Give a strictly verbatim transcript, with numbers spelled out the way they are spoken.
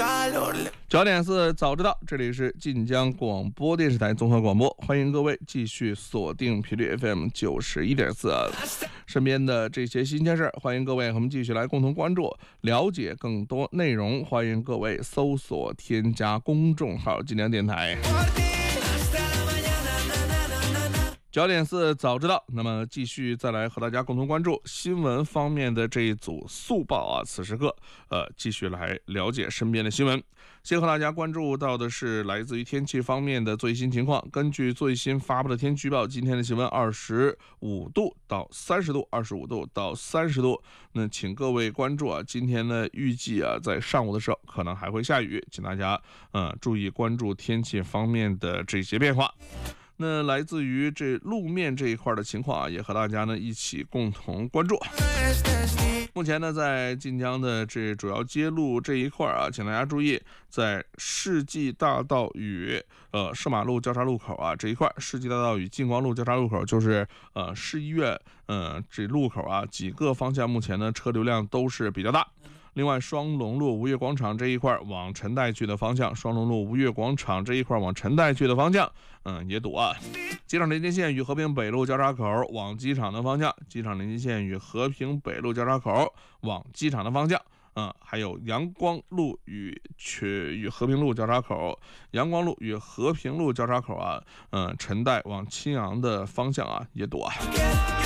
九点四早知道，这里是晋江广播电视台综合广播，欢迎各位继续锁定频率 F M 九十一点四。身边的这些新鲜事，欢迎各位我们继续来共同关注，了解更多内容，欢迎各位搜索添加公众号晋江电台。九点四早知道，那么继续再来和大家共同关注新闻方面的这一组速报啊。此时刻，呃，继续来了解身边的新闻。先和大家关注到的是来自于天气方面的最新情况。根据最新发布的天气预报，今天的气温二十五度到三十度，二十五度到三十度。那请各位关注啊，今天呢预计啊在上午的时候可能还会下雨，请大家呃注意关注天气方面的这些变化。那来自于这路面这一块的情况啊，也和大家呢一起共同关注。目前呢，在晋江的这主要街路这一块啊，请大家注意，在世纪大道与呃射马路交叉路口啊这一块，世纪大道与晋光路交叉路口，就是呃市医院呃这路口啊几个方向，目前呢车流量都是比较大。另外，双龙路吴越广场这一块往陈代去的方向，双龙路吴越广场这一块往陈代去的方向，嗯，也堵啊。机场连接线与和平北路交叉口往机场的方向，机场连接线与和平北路交叉口往机场的方向，嗯，还有阳光路与与和平路交叉口，阳光路与和平路交叉口啊，嗯，陈代往青阳的方向啊，也堵啊。